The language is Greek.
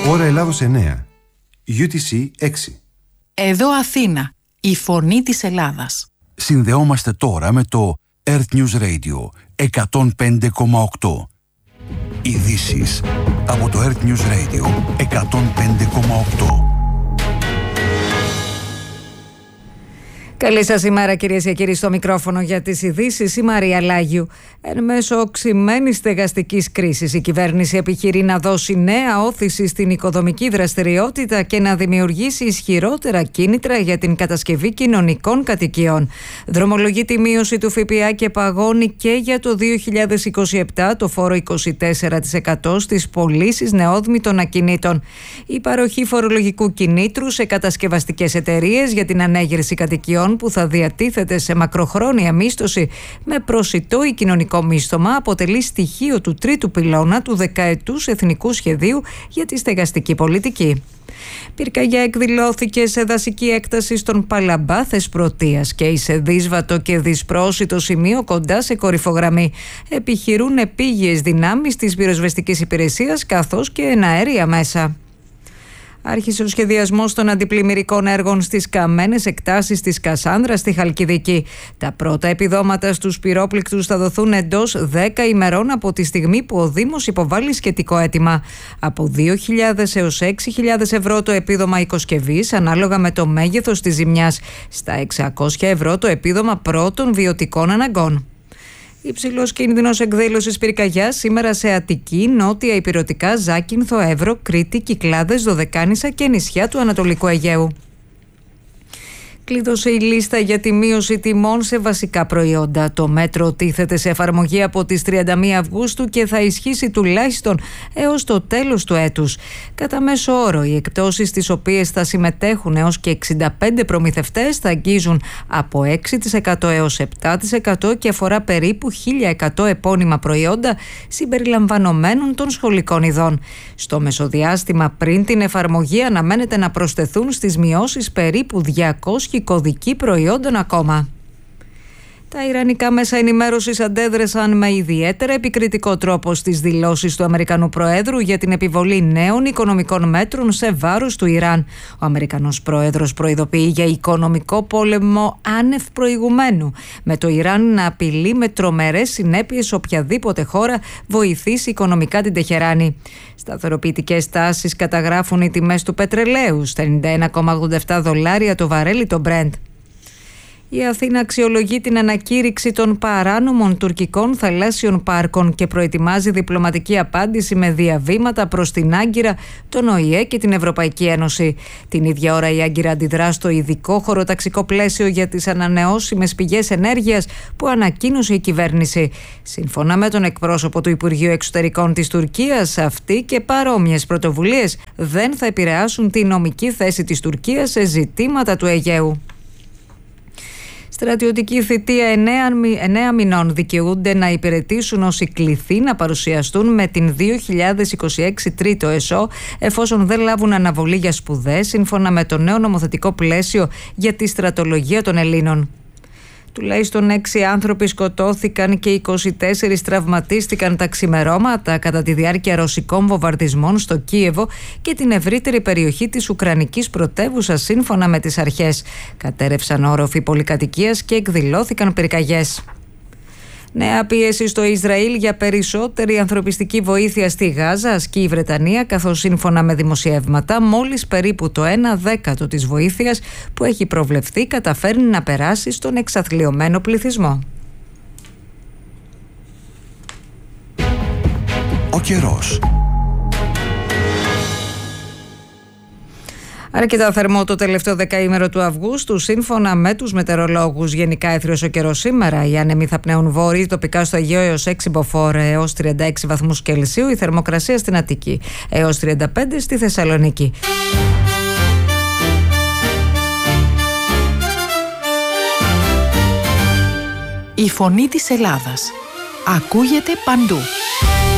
Ώρα Ελλάδος 9. UTC 6. Εδώ Αθήνα, η φωνή της Ελλάδας. Συνδεόμαστε τώρα με το Earth News Radio 105,8. Ειδήσεις από το Earth News Radio 105,8. Καλή σας ημέρα, κυρίες και κύριοι, στο μικρόφωνο για τις ειδήσεις η Μαρία Λάγιου. Εν μέσω οξυμένης στεγαστικής κρίσης, η κυβέρνηση επιχειρεί να δώσει νέα όθηση στην οικοδομική δραστηριότητα και να δημιουργήσει ισχυρότερα κίνητρα για την κατασκευή κοινωνικών κατοικιών. Δρομολογεί τη μείωση του ΦΠΑ και παγώνει και για το 2027 το φόρο 24% στις πωλήσεις νεόδμητων ακινήτων. Η παροχή φορολογικού κινήτρου σε κατασκευαστικές εταιρείες για την ανέγερση κατοικιών που θα διατίθεται σε μακροχρόνια μίσθωση με προσιτό ή κοινωνικό μίσθωμα αποτελεί στοιχείο του τρίτου πυλώνα του δεκαετούς εθνικού σχεδίου για τη στεγαστική πολιτική. Πυρκαγιά εκδηλώθηκε σε δασική έκταση στον Παλαμπά Θεσπρωτείας και σε δύσβατο και δυσπρόσιτο σημείο κοντά σε κορυφογραμμή. Επιχειρούν επίγειες δυνάμεις της πυροσβεστικής υπηρεσίας καθώς και εναέρια μέσα. Άρχισε ο σχεδιασμός των αντιπλημμυρικών έργων στις καμένες εκτάσεις της Κασάνδρας στη Χαλκιδική. Τα πρώτα επιδόματα στους πυρόπληκτους θα δοθούν εντός 10 ημερών από τη στιγμή που ο Δήμος υποβάλλει σχετικό αίτημα. Από 2.000 έως 6.000 ευρώ το επίδομα οικοσκευής, ανάλογα με το μέγεθος της ζημιάς. Στα 600 ευρώ το επίδομα πρώτων βιωτικών αναγκών. Υψηλός κίνδυνος εκδήλωσης πυρκαγιάς σήμερα σε Αττική, Νότια Ηπειρωτικά, Ζάκυνθο, Εύρο, Κρήτη, Κυκλάδες, Δωδεκάνησα και νησιά του Ανατολικού Αιγαίου. Κλείδωσε η λίστα για τη μείωση τιμών σε βασικά προϊόντα. Το μέτρο τίθεται σε εφαρμογή από τις 31 Αυγούστου και θα ισχύσει τουλάχιστον έως το τέλος του έτους. Κατά μέσο όρο, οι εκπτώσεις στις οποίες θα συμμετέχουν έως και 65 προμηθευτές θα αγγίζουν από 6% έως 7% και αφορά περίπου 1.100 επώνυμα προϊόντα συμπεριλαμβανομένων των σχολικών ειδών. Στο μεσοδιάστημα πριν την εφαρμογή αναμένεται να προσθεθούν στις μειώσεις περίπου 200 κωδικοί προϊόντων ακόμα. Τα ιρανικά μέσα ενημέρωσης αντέδρασαν με ιδιαίτερα επικριτικό τρόπο στις δηλώσεις του Αμερικανού Προέδρου για την επιβολή νέων οικονομικών μέτρων σε βάρος του Ιράν. Ο Αμερικανός Πρόεδρος προειδοποιεί για οικονομικό πόλεμο άνευ προηγουμένου, με το Ιράν να απειλεί με τρομερές συνέπειες οποιαδήποτε χώρα βοηθήσει οικονομικά την Τεχεράνη. Σταθεροποιητικές τάσεις καταγράφουν οι τιμές του πετρελαίου στα $91,87 το βαρέλι το Brent. Η Αθήνα αξιολογεί την ανακήρυξη των παράνομων τουρκικών θαλάσσιων πάρκων και προετοιμάζει διπλωματική απάντηση με διαβήματα προς την Άγκυρα, τον ΟΗΕ και την Ευρωπαϊκή Ένωση. Την ίδια ώρα η Άγκυρα αντιδρά στο ειδικό χωροταξικό πλαίσιο για τις ανανεώσιμες πηγές ενέργειας που ανακοίνωσε η κυβέρνηση. Σύμφωνα με τον εκπρόσωπο του Υπουργείου Εξωτερικών της Τουρκίας, αυτή και παρόμοιες πρωτοβουλίες δεν θα επηρεάσουν τη νομική θέση της Τουρκίας σε ζητήματα του Αιγαίου. Στρατιωτική θητεία 9 μηνών δικαιούνται να υπηρετήσουν όσοι κληθεί να παρουσιαστούν με την 2026 τρίτο ΕΣΟ, εφόσον δεν λάβουν αναβολή για σπουδές, σύμφωνα με το νέο νομοθετικό πλαίσιο για τη στρατολογία των Ελλήνων. Τουλάχιστον 6 άνθρωποι σκοτώθηκαν και 24 τραυματίστηκαν τα ξημερώματα κατά τη διάρκεια ρωσικών βομβαρδισμών στο Κίεβο και την ευρύτερη περιοχή της Ουκρανικής πρωτεύουσας, σύμφωνα με τις αρχές. Κατέρευσαν όροφοι πολυκατοικίας και εκδηλώθηκαν πυρκαγιές. Νέα πίεση στο Ισραήλ για περισσότερη ανθρωπιστική βοήθεια στη Γάζα ασκεί η Βρετανία, καθώς σύμφωνα με δημοσιεύματα μόλις περίπου το 1/10 της βοήθειας που έχει προβλεφθεί καταφέρνει να περάσει στον εξαθλιωμένο πληθυσμό. Ο καιρός. Αρκετά θερμό το τελευταίο δεκαήμερο του Αυγούστου, σύμφωνα με τους μετεωρολόγους. Γενικά έθριος ο καιρός σήμερα. Οι άνεμοι θα πνέουν βόρειοι, τοπικά στο Αιγαίο έως 6 μποφόρ έως 36 βαθμούς Κελσίου. Η θερμοκρασία στην Αττική έως 35 στη Θεσσαλονίκη. Η φωνή της Ελλάδας ακούγεται παντού.